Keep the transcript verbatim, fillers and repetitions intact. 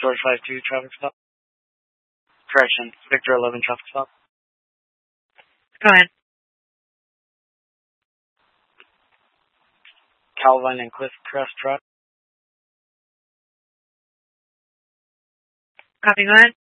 George five two traffic stop. Correction, Victor eleven traffic stop. Go ahead. Calvine and Cliff Crest Drive. Copy, go ahead.